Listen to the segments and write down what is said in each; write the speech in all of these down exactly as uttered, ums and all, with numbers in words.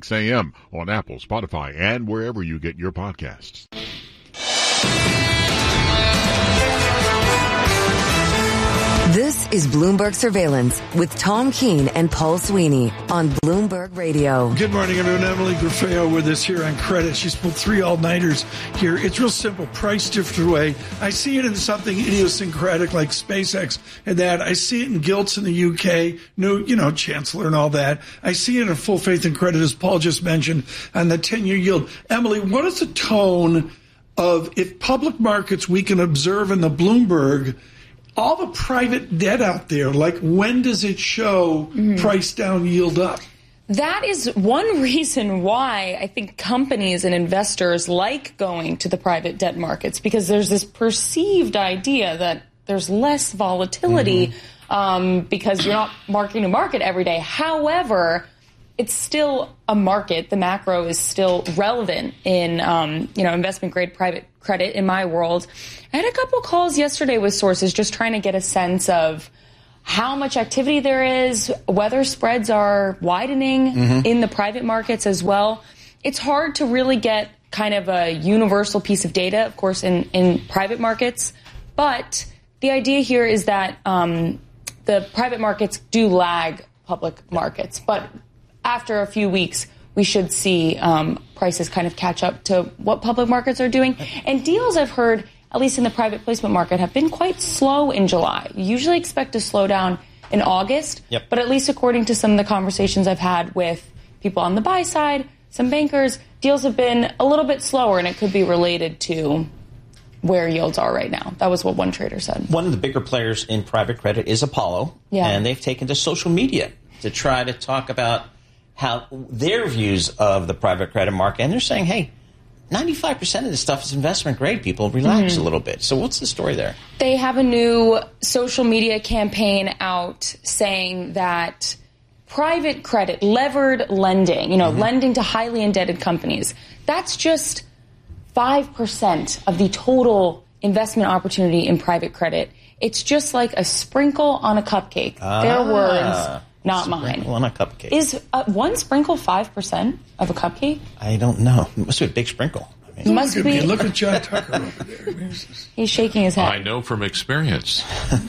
Fox A M on Apple, Spotify, and wherever you get your podcasts. This is Bloomberg Surveillance with Tom Keene and Paul Sweeney on Bloomberg Radio. Good morning, everyone. Emily Grafeo with us here on credit. She's pulled three all-nighters here. It's real simple. Price different way. I see it in something idiosyncratic like SpaceX and that. I see it in gilts in the U K, new, you know, chancellor and all that. I see it in full faith and credit, as Paul just mentioned, on the ten-year yield. Emily, what is the tone of if public markets we can observe in the Bloomberg, all the private debt out there, like when does it show mm-hmm. price down, yield up? That is one reason why I think companies and investors like going to the private debt markets, because there's this perceived idea that there's less volatility mm-hmm. um, because you're not marking to market every day. However, it's still a market. The macro is still relevant in, um, you know, investment grade private credit in my world. I had a couple calls yesterday with sources just trying to get a sense of how much activity there is, whether spreads are widening mm-hmm. in the private markets as well. It's hard to really get kind of a universal piece of data, of course, in, in private markets. But the idea here is that um, the private markets do lag public markets. But after a few weeks, we should see um, prices kind of catch up to what public markets are doing. And deals, I've heard, at least in the private placement market, have been quite slow in July. You usually expect a slowdown in August, yep. but at least according to some of the conversations I've had with people on the buy side, some bankers, deals have been a little bit slower, and it could be related to where yields are right now. That was what one trader said. One of the bigger players in private credit is Apollo, yeah. and they've taken to social media to try to talk about how their views of the private credit market, and they're saying, hey, ninety-five percent of this stuff is investment grade. People relax mm-hmm. a little bit. So what's the story there? They have a new social media campaign out saying that private credit, levered lending, you know, mm-hmm. lending to highly indebted companies, that's just five percent of the total investment opportunity in private credit. It's just like a sprinkle on a cupcake. Ah. Their words. Not sprinkle mine. On a cupcake. Is uh, one sprinkle five percent of a cupcake? I don't know. It must be a big sprinkle. I mean, must look be. At Look at John Tucker over there. He's shaking his head. I know from experience.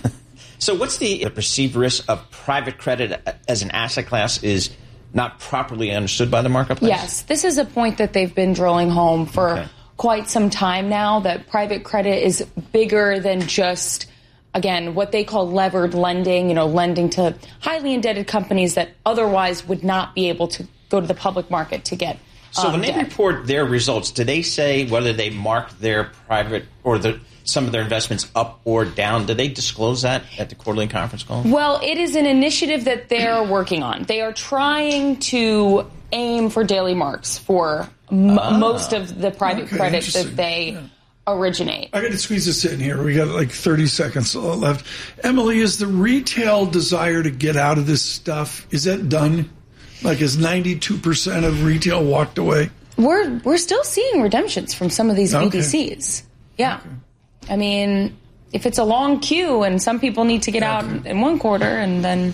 So what's the, the perceived risk of private credit as an asset class is not properly understood by the marketplace? Yes. This is a point that they've been drilling home for okay. quite some time now, that private credit is bigger than just, again, what they call levered lending, you know, lending to highly indebted companies that otherwise would not be able to go to the public market to get So um, when they debt. report their results, do they say whether they marked their private or the, some of their investments up or down? Do they disclose that at the quarterly conference call? Well, it is an initiative that they're working on. They are trying to aim for daily marks for m- ah. most of the private okay, credit that they yeah. originate. I got to squeeze this in here. We got like thirty seconds left. Emily, is the retail desire to get out of this stuff, is that done? Like, is ninety-two percent of retail walked away? We're we're still seeing redemptions from some of these okay. B D Cs. Yeah. Okay. I mean, if it's a long queue and some people need to get okay. out in one quarter and then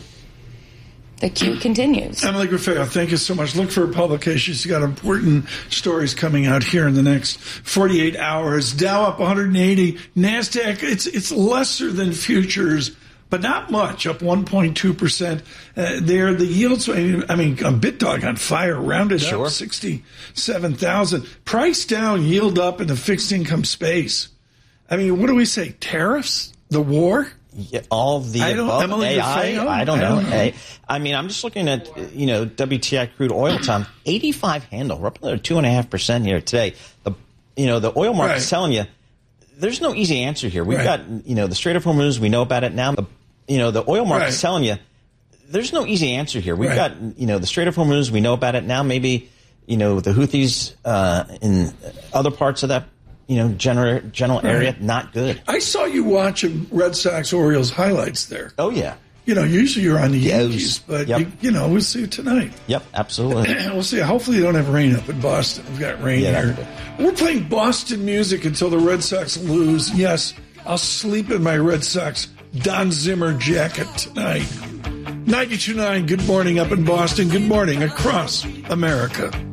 the queue continues. Emily Grafeo, thank you so much. Look for her publications. She's got important stories coming out here in the next forty-eight hours. Dow up one hundred eighty. NASDAQ, it's it's lesser than futures, but not much, up one point two percent. Uh, there, the yields, I mean, I mean, a BitDog on fire, rounded sure. up sixty-seven thousand. Price down, yield up in the fixed income space. I mean, what do we say? Tariffs? The war? Yeah, all the I don't, above. Emily A I, Grafeo? I don't know. I don't know. Hey, I mean, I'm just looking at, you know, W T I crude oil time, eighty-five handle. We're up another two and a half percent here today. The, you know, the oil market's right. telling you there's no easy answer here. We've right. got, you know, the Strait of Hormuz. We know about it now. The, you know, the oil market's right. telling you there's no easy answer here. We've right. got, you know, the Strait of Hormuz. We know about it now. Maybe, you know, the Houthis uh, in other parts of that, you know, general general area, right. not good. I saw you watching Red Sox Orioles highlights there. Oh, yeah. You know, usually you're on the Yes. Yankees, but, Yep. you, you know, we'll see you tonight. Yep, absolutely. We'll see. Hopefully you don't have rain up in Boston. We've got rain Yeah, here. We're playing Boston music until the Red Sox lose. Yes, I'll sleep in my Red Sox Don Zimmer jacket tonight. ninety-two point nine, good morning up in Boston. Good morning across America.